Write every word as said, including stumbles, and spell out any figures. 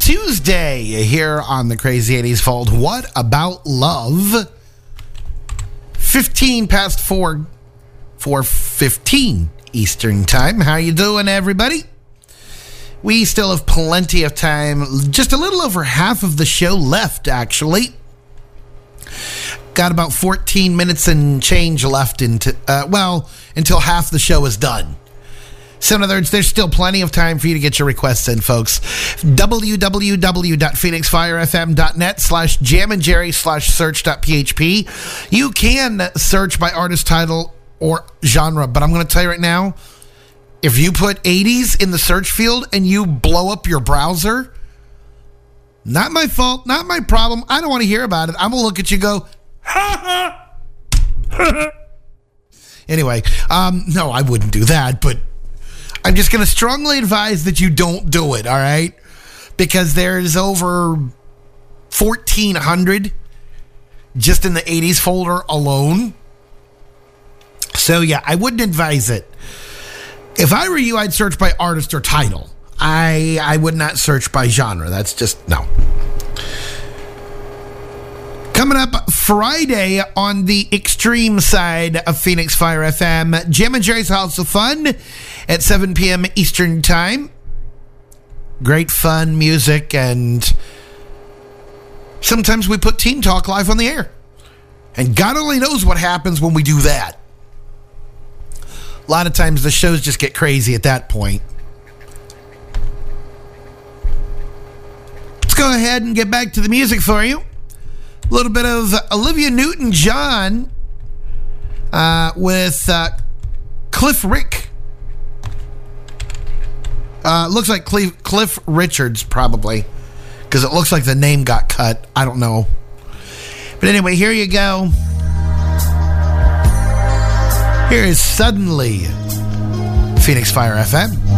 Tuesday here on the Crazy eighties Vault. What About Love? fifteen past four, four fifteen Eastern Time. How you doing, everybody? We still have plenty of time. Just a little over half of the show left, actually. Got about fourteen minutes and change left into, uh, well, until half the show is done. So in other words, there's still plenty of time for you to get your requests in, folks. www.phoenixfirefm.net slash jamandjerry slash search.php. You can search by artist title or genre, but I'm going to tell you right now, if you put eighties in the search field and you blow up your browser, not my fault, not my problem. I don't want to hear about it. I'm going to look at you and go, ha ha. Anyway, um, no, I wouldn't do that, but I'm just going to strongly advise that you don't do it, all right? Because there's over fourteen hundred just in the eighties folder alone. So, yeah, I wouldn't advise it. If I were you, I'd search by artist or title. I I would not search by genre. That's just, no. Coming up Friday on the extreme side of Phoenix Fire F M, Jam and Jerry's House of Fun at seven p.m. Eastern Time. Great fun music, and sometimes we put Teen Talk live on the air. And God only knows what happens when we do that. A lot of times the shows just get crazy at that point. Let's go ahead and get back to the music for you. A little bit of Olivia Newton-John uh, with uh, Cliff Rick. Uh, looks like Cliff, Cliff Richards, probably, because it looks like the name got cut. I don't know. But anyway, here you go. Here is Suddenly, Phoenix Fire F M.